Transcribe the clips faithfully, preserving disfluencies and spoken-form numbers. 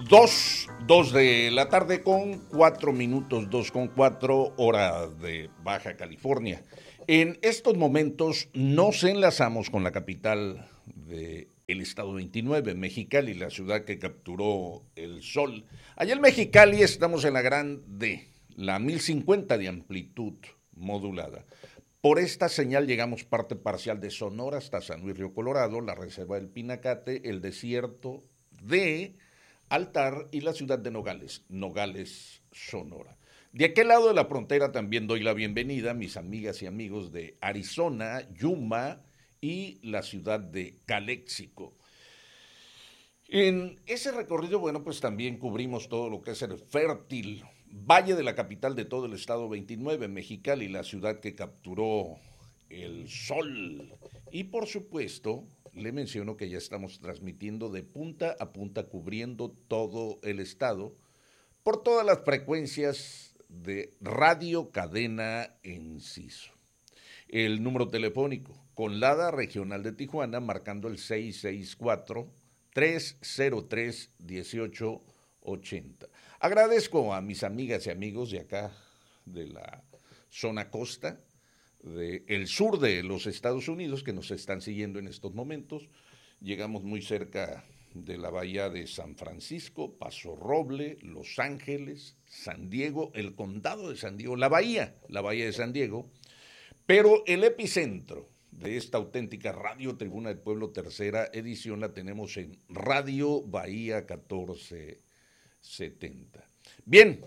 Dos, dos de la tarde con cuatro minutos, dos con cuatro, hora de Baja California. En estos momentos nos enlazamos con la capital del estado veintinueve, Mexicali, la ciudad que capturó el sol. Allá en Mexicali estamos en la gran D, la mil cincuenta de amplitud modulada. Por esta señal llegamos parte parcial de Sonora hasta San Luis Río Colorado, la reserva del Pinacate, el desierto de Altar y la ciudad de Nogales, Nogales, Sonora. De aquel lado de la frontera también doy la bienvenida a mis amigas y amigos de Arizona, Yuma y la ciudad de Calexico. En ese recorrido, bueno, pues también cubrimos todo lo que es el fértil valle de la capital de todo el estado veintinueve, Mexicali, la ciudad que capturó el sol. Y por supuesto, le menciono que ya estamos transmitiendo de punta a punta, cubriendo todo el estado, por todas las frecuencias de Radio Cadena Enciso. El número telefónico, con Lada Regional de Tijuana, marcando el seis seis cuatro, tres cero tres, uno ocho ocho cero. Agradezco a mis amigas y amigos de acá, de la zona costa, del sur de los Estados Unidos, que nos están siguiendo en estos momentos. Llegamos muy cerca de la bahía de San Francisco, Paso Roble, Los Ángeles, San Diego, el condado de San Diego, la bahía, la bahía de San Diego, pero el epicentro de esta auténtica Radio Tribuna del Pueblo, tercera edición, la tenemos en Radio Bahía catorce setenta. Bien,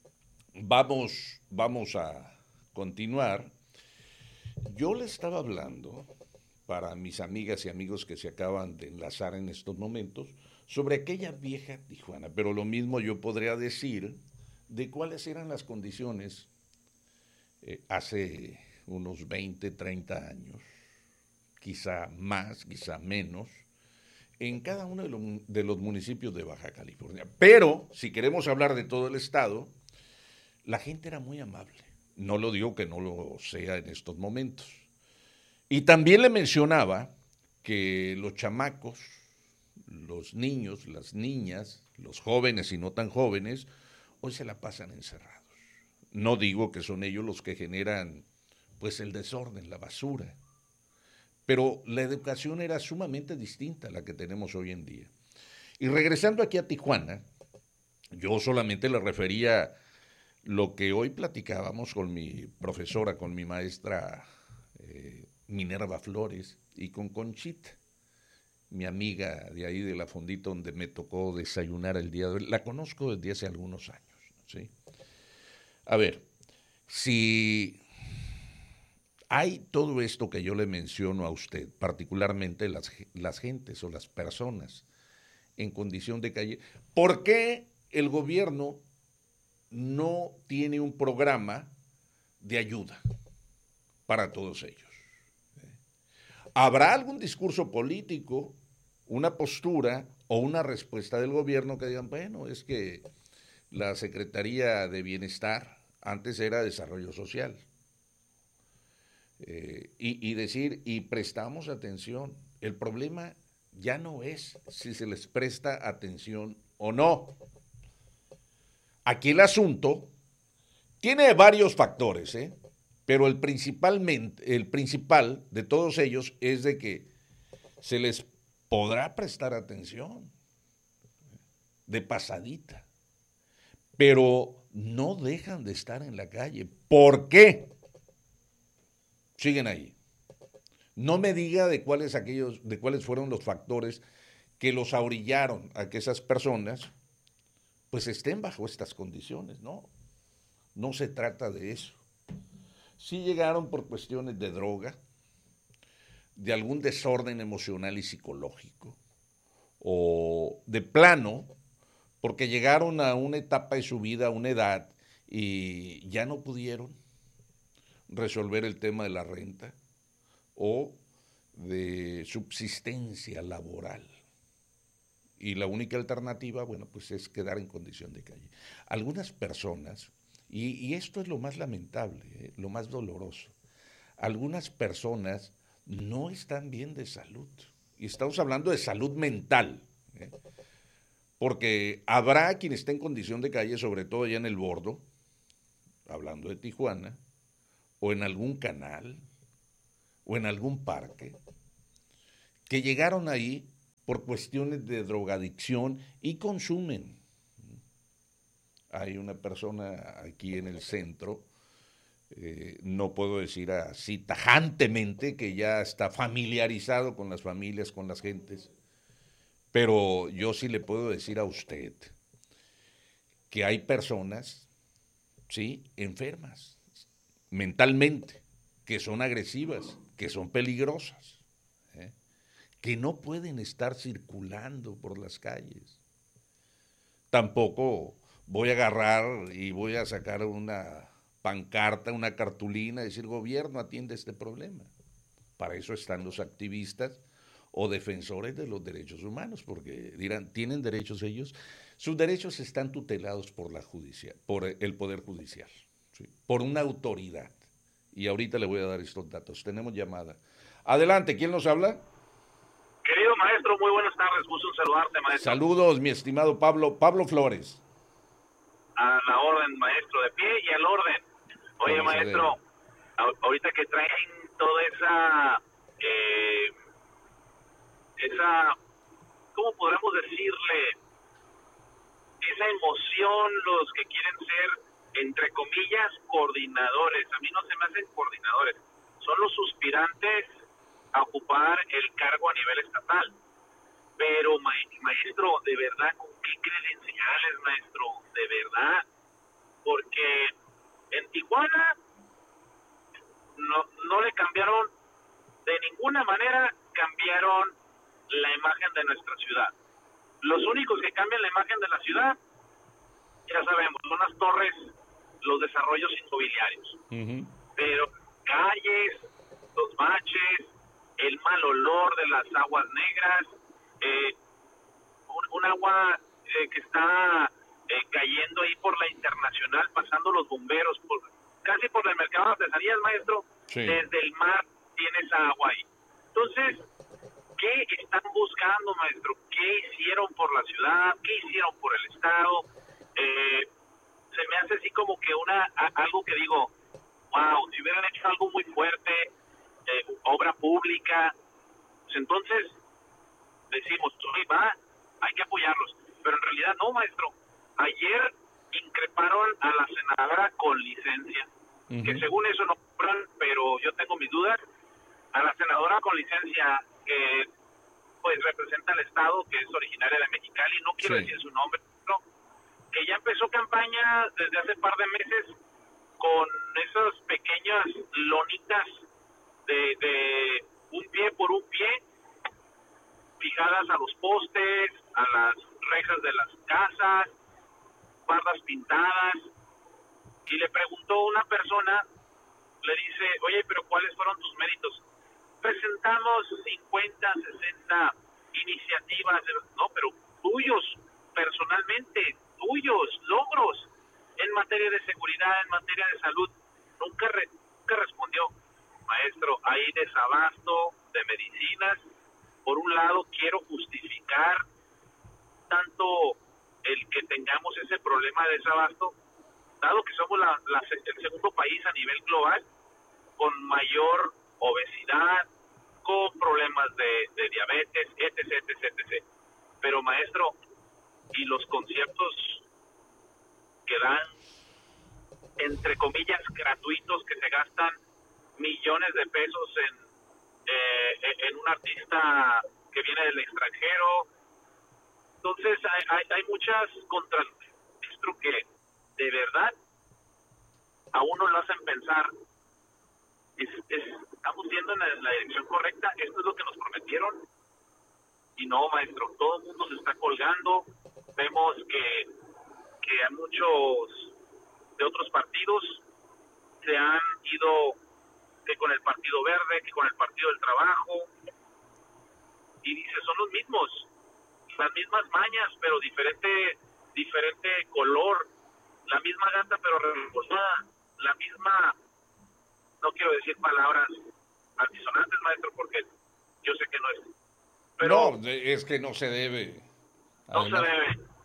vamos, vamos a continuar. Yo le estaba hablando, para mis amigas y amigos que se acaban de enlazar en estos momentos, sobre aquella vieja Tijuana, pero lo mismo yo podría decir de cuáles eran las condiciones eh, hace unos veinte, treinta años, quizá más, quizá menos, en cada uno de, lo, de los municipios de Baja California. Pero, si queremos hablar de todo el estado, la gente era muy amable. No lo digo que no lo sea en estos momentos. Y también le mencionaba que los chamacos, los niños, las niñas, los jóvenes y no tan jóvenes, hoy se la pasan encerrados. No digo que son ellos los que generan pues el desorden, la basura, pero la educación era sumamente distinta a la que tenemos hoy en día. Y regresando aquí a Tijuana, yo solamente le refería lo que hoy platicábamos con mi profesora, con mi maestra eh, Minerva Flores y con Conchita, mi amiga de ahí de la fondita donde me tocó desayunar el día de hoy. La conozco desde hace algunos años, ¿sí? A ver, si hay todo esto que yo le menciono a usted, particularmente las, las gentes o las personas en condición de calle, ¿por qué el gobierno no tiene un programa de ayuda para todos ellos? ¿Habrá algún discurso político, una postura o una respuesta del gobierno que digan, bueno, es que la Secretaría de Bienestar antes era Desarrollo Social? Eh, y, y decir, y prestamos atención. El problema ya no es si se les presta atención o no. Aquí el asunto tiene varios factores, ¿eh? Pero el, principalmente, el principal de todos ellos es de que se les podrá prestar atención de pasadita, pero no dejan de estar en la calle. ¿Por qué? Siguen ahí. No me diga de cuáles aquellos, de cuáles fueron los factores que los ahorillaron a que esas personas pues estén bajo estas condiciones, ¿no? No se trata de eso. Sí llegaron por cuestiones de droga, de algún desorden emocional y psicológico, o de plano, porque llegaron a una etapa de su vida, a una edad, y ya no pudieron resolver el tema de la renta o de subsistencia laboral. Y la única alternativa, bueno, pues es quedar en condición de calle. Algunas personas, y, y esto es lo más lamentable, ¿eh? Lo más doloroso, algunas personas no están bien de salud. Y estamos hablando de salud mental, ¿eh? porque habrá quien esté en condición de calle, sobre todo allá en el Bordo, hablando de Tijuana, o en algún canal, o en algún parque, que llegaron ahí por cuestiones de drogadicción y consumen. Hay una persona aquí en el centro, eh, no puedo decir así tajantemente que ya está familiarizado con las familias, con las gentes, pero yo sí le puedo decir a usted que hay personas, sí, enfermas mentalmente, que son agresivas, que son peligrosas, ¿eh? que no pueden estar circulando por las calles. Tampoco voy a agarrar y voy a sacar una pancarta, una cartulina, decir gobierno atiende este problema. Para eso están los activistas o defensores de los derechos humanos, porque dirán, ¿tienen derechos ellos? Sus derechos están tutelados por la judicia, por el Poder Judicial, ¿sí? Por una autoridad. Y ahorita le voy a dar estos datos. Tenemos llamada. Adelante, ¿quién nos habla? Querido maestro, muy buenas tardes, gusto en saludarte, maestro. Saludos, mi estimado Pablo, Pablo Flores. A la orden, maestro, de pie y al orden. Oye, maestro, ahorita que traen toda esa, eh, esa, ¿cómo podríamos decirle? Esa emoción, los que quieren ser, entre comillas, coordinadores. A mí no se me hacen coordinadores, son los suspirantes a ocupar el cargo a nivel estatal. Pero, ma maestro, de verdad, ¿con qué credenciales, maestro? De verdad. Porque en Tijuana no, no le cambiaron, de ninguna manera cambiaron la imagen de nuestra ciudad. Los únicos que cambian la imagen de la ciudad, ya sabemos, son las torres, los desarrollos inmobiliarios. Uh-huh. Pero calles, los baches, el mal olor de las aguas negras, eh, un, un agua eh, que está eh, cayendo ahí por la Internacional, pasando los bomberos, por, casi por el mercado de artesanías, maestro, sí. Desde el mar tiene esa agua ahí. Entonces, ¿qué están buscando, maestro? ¿Qué hicieron por la ciudad? ¿Qué hicieron por el Estado? Eh, se me hace así como que una a, algo que digo, wow, si hubieran hecho algo muy fuerte, eh, obra pública, pues entonces decimos, hoy va, hay que apoyarlos. Pero en realidad no, maestro. Ayer increparon a la senadora con licencia, uh-huh. que según eso no compran, pero yo tengo mis dudas. A la senadora con licencia que pues representa al Estado, que es originaria de Mexicali, no quiero sí. decir su nombre, no, que ya empezó campaña desde hace par de meses con esas pequeñas lonitas de, de un pie por un pie, fijadas a los postes, a las rejas de las casas, bardas pintadas, y le preguntó una persona, le dice, oye, pero ¿cuáles fueron tus méritos? Presentamos cincuenta, sesenta iniciativas, de, no, pero tuyos, personalmente, tuyos, logros, en materia de seguridad, en materia de salud, nunca, re, nunca respondió. Maestro, hay desabasto de medicinas. Por un lado, quiero justificar tanto el que tengamos ese problema de desabasto, dado que somos la, la, el segundo país a nivel global con mayor obesidad, con problemas de, de diabetes, etc, etc, etcétera. Pero, maestro, y los conciertos que dan, entre comillas, gratuitos, que se gastan millones de pesos en, eh, en un artista que viene del extranjero. Entonces, hay, hay, hay muchas contras, maestro, que de verdad a uno lo hacen pensar, es, es, estamos yendo en la, en la dirección correcta, esto es lo que nos prometieron. Y no, maestro, todo el mundo se está colgando. Vemos que, que a muchos de otros partidos se han ido, que con el Partido Verde, que con el Partido del Trabajo, y dice, son los mismos, las mismas mañas, pero diferente diferente color, la misma gata pero reforzada, la misma, no quiero decir palabras altisonantes, maestro, porque yo sé que no es. Pero no, es que no se debe. Además, no se debe.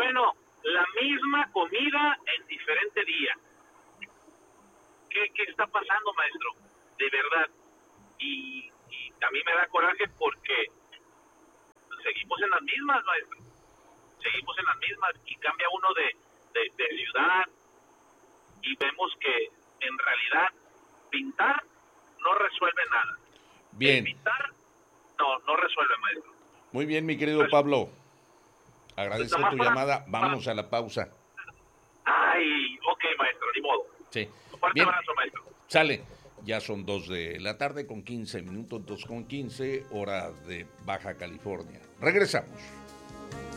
Bueno, la misma comida en diferente día. ¿Qué, qué está pasando, maestro? De verdad. Y, y a mí me da coraje porque seguimos en las mismas, maestro. Seguimos en las mismas y cambia uno de, de, de ciudad y vemos que en realidad pintar no resuelve nada. Bien. Pintar no, no resuelve, maestro. Muy bien, mi querido Pablo. Agradezco tu para, llamada. Vámonos para... a la pausa. Ay, ok, maestro, ni modo. Sí. Un fuerte Bien. abrazo, maestro. Sale. Ya son dos de la tarde con quince minutos, dos con quince, hora de Baja California. Regresamos.